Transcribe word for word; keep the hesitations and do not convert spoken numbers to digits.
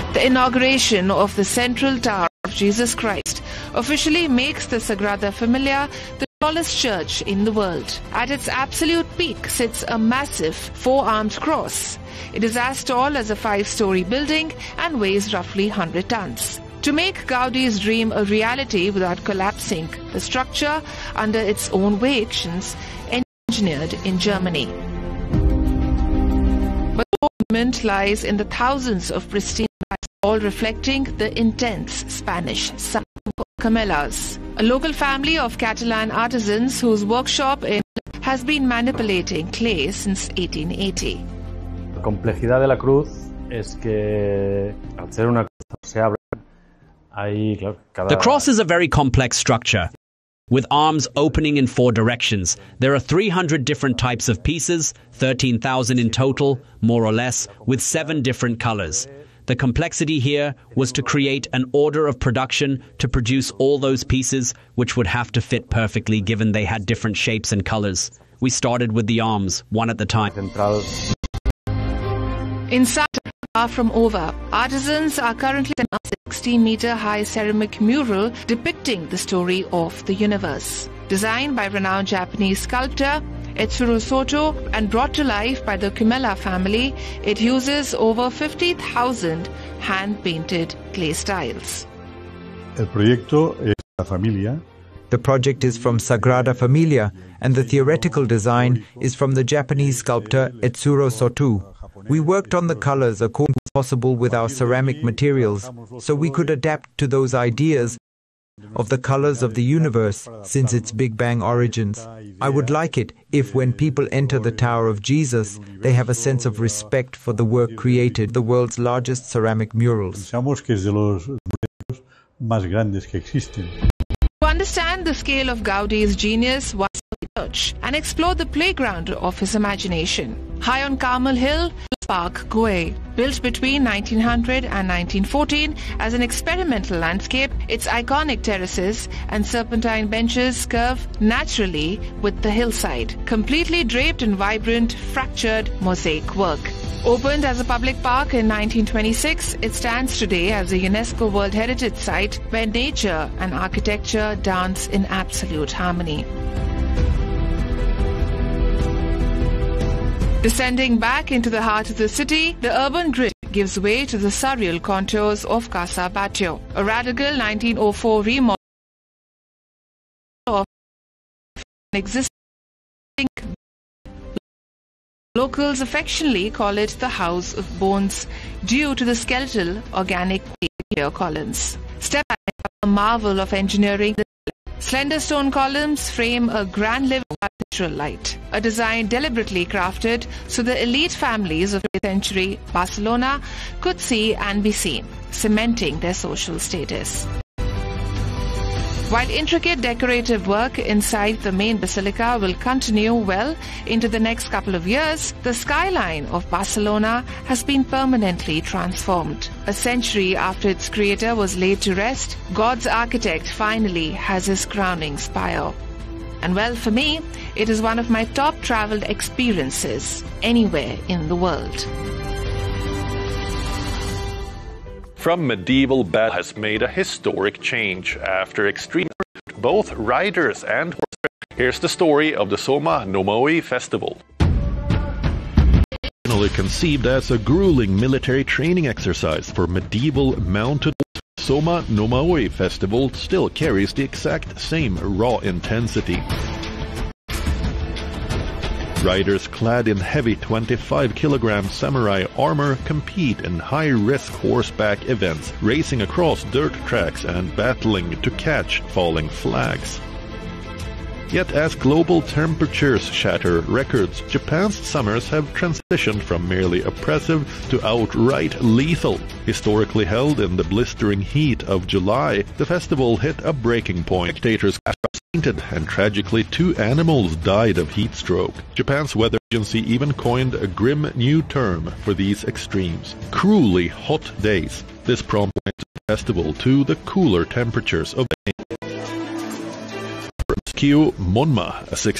The inauguration of the central tower of Jesus Christ officially makes the Sagrada Familia the tallest church in the world. At its absolute peak sits a massive four-armed cross. It is as tall as a five-story building and weighs roughly one hundred tons. To make Gaudi's dream a reality without collapsing, the structure, under its own weight, engineered in Germany. But the monument lies in the thousands of pristine bags, all reflecting the intense Spanish sun. Camellas, a local family of Catalan artisans whose workshop in has been manipulating clay since eighteen eighty. La complejidad de la cruz es que al ser una cruz se abre. The cross is a very complex structure, with arms opening in four directions. There are three hundred different types of pieces, thirteen thousand in total, more or less, with seven different colors. The complexity here was to create an order of production to produce all those pieces, which would have to fit perfectly given they had different shapes and colors. We started with the arms, one at a time. Inside, far from over, artisans are currently a sixty meter high ceramic mural depicting the story of the universe. Designed by renowned Japanese sculptor Etsuro Soto and brought to life by the Cumella family, it uses over fifty thousand hand-painted clay tiles. El proyecto es la familia. The project is from Sagrada Familia, and the theoretical design is from the Japanese sculptor Etsuro Soto. We worked on the colors according to possible with our ceramic materials, so we could adapt to those ideas of the colors of the universe since its Big Bang origins. I would like it if when people enter the Tower of Jesus, they have a sense of respect for the work created, the world's largest ceramic murals. Pensamos que es de los más grandes que existen. To understand the scale of Gaudi's genius, one church and explore the playground of his imagination. High on Carmel Hill, Park Güell. Built between nineteen hundred and nineteen fourteen as an experimental landscape, its iconic terraces and serpentine benches curve naturally with the hillside, completely draped in vibrant, fractured mosaic work. Opened as a public park in nineteen twenty-six, it stands today as a UNESCO World Heritage Site where nature and architecture dance in absolute harmony. Descending back into the heart of the city, the urban grid gives way to the surreal contours of Casa Batlló, a radical nineteen oh four remodel of an existing. Locals affectionately call it the House of Bones due to the skeletal organic clear columns. Step back, a marvel of engineering. Slender stone columns frame a grand living natural light, a design deliberately crafted so the elite families of the twentieth century Barcelona could see and be seen, cementing their social status. While intricate decorative work inside the main basilica will continue well into the next couple of years, the skyline of Barcelona has been permanently transformed. A century after its creator was laid to rest, God's architect finally has his crowning spire. And well, for me, it is one of my top traveled experiences anywhere in the world. From medieval battle has made a historic change after extreme both riders and horsemen. Here's the story of the Soma Nomoi festival. Originally conceived as a grueling military training exercise for medieval mounted, Soma Nomoi festival still carries the exact same raw intensity. Riders clad in heavy twenty-five kilogram samurai armor compete in high-risk horseback events, racing across dirt tracks and battling to catch falling flags. Yet as global temperatures shatter records, Japan's summers have transitioned from merely oppressive to outright lethal. Historically held in the blistering heat of July, the festival hit a breaking point. Spectators fainted, and tragically two animals died of heat stroke. Japan's weather agency even coined a grim new term for these extremes: cruelly hot days. This prompted the festival to the cooler temperatures of the day. Kyo Monma, a